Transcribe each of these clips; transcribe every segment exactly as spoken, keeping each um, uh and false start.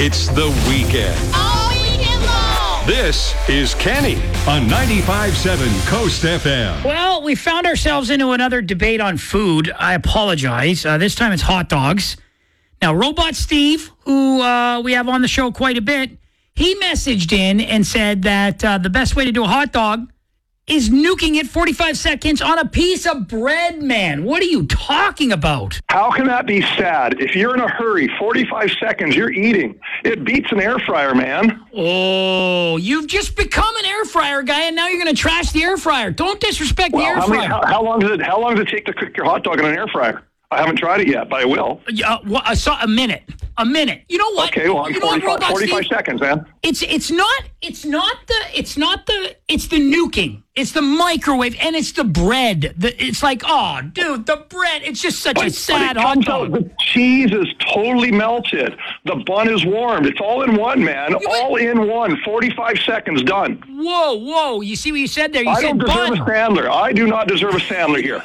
It's the weekend. All weekend long. This is Kenny on ninety-five point seven Coast F M. Well, we found ourselves into another debate on food. I apologize. Uh, this time it's hot dogs. Now, Robot Steve, who uh, we have on the show quite a bit, he messaged in and said that uh, the best way to do a hot dog is nuking it forty-five seconds on a piece of bread, man. What are you talking about? How can that be sad? If you're in a hurry, forty-five seconds, you're eating. It beats an air fryer, man. Oh, you've just become an air fryer guy, and now you're going to trash the air fryer. Don't disrespect Well, the air how, fryer. many, how, how long does it? How long does it take to cook your hot dog in an air fryer? I haven't tried it yet, but I will. Uh, well, I saw a minute. A minute. You know what? Okay, well, I'm you know what, forty-five, Robot forty-five Steve? seconds, man. It's it's not it's not the it's not the it's the nuking. It's the microwave and it's the bread. The, it's like, oh, dude, the bread. It's just such But, a sad but it hot comes dog. out, the cheese is totally melted. The bun is warmed. It's all in one, man. You all in one. forty-five seconds, done. Whoa, whoa! You see what you said there? You I said don't deserve bun. a Sandler. I do not deserve a Sandler here.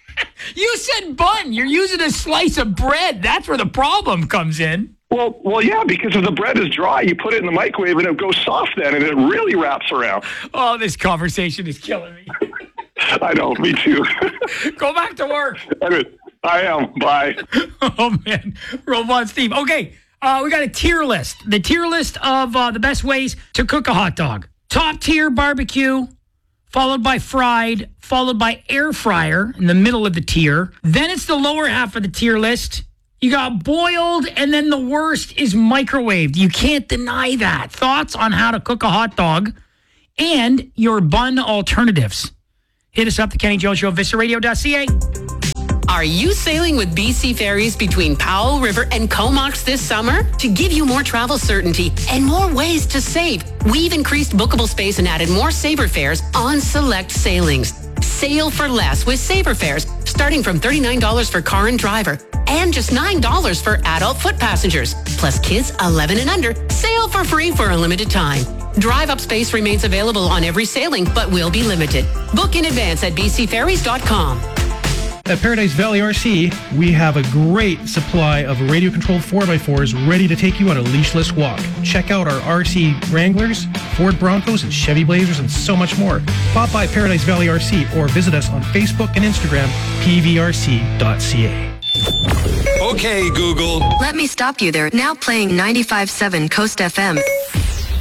You said bun. You're using a slice of bread. That's where the problem comes in. Well, well, yeah, because if the bread is dry, you put it in the microwave and it goes soft then, and it really wraps around. Oh, this conversation is killing me. I know, me too. Go back to work. I am. Bye. Oh, man. Robot Steve. Okay, uh, we got a tier list. The tier list of uh, the best ways to cook a hot dog. Top tier barbecue, followed by fried, followed by air fryer in the middle of the tier. Then it's the lower half of the tier list. You got boiled, and then the worst is microwaved. You can't deny that. Thoughts on how to cook a hot dog and your bun alternatives. Hit us up, the Kenny Joe Show, vista radio dot c a. Are you sailing with B C Ferries between Powell River and Comox this summer? To give you more travel certainty and more ways to save, we've increased bookable space and added more Sabre fares on select sailings. Sail for less with Sabre fares, starting from thirty-nine dollars for car and driver and just nine dollars for adult foot passengers. Plus kids eleven and under, sail for free for a limited time. Drive-up space remains available on every sailing, but will be limited. Book in advance at b c ferries dot com. At Paradise Valley R C, we have a great supply of radio-controlled four by fours ready to take you on a leashless walk. Check out our R C Wranglers, Ford Broncos, and Chevy Blazers, and so much more. Pop by Paradise Valley R C or visit us on Facebook and Instagram, p v r c dot c a. Okay, Google. Let me stop you there. Now playing ninety-five point seven Coast F M.